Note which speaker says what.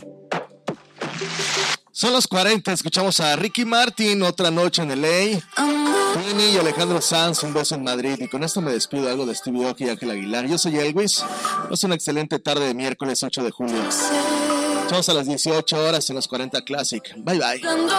Speaker 1: Son los 40, escuchamos a Ricky Martin, Otra Noche en LA. Tini y Alejandro Sanz, Un Beso en Madrid. Y con esto me despido, algo de Stevie Aoki y Ángel Aguilar. Yo soy Elvis. Es una excelente tarde de miércoles 8 de julio. Estamos a las 18 horas en los 40 Classic. Bye bye.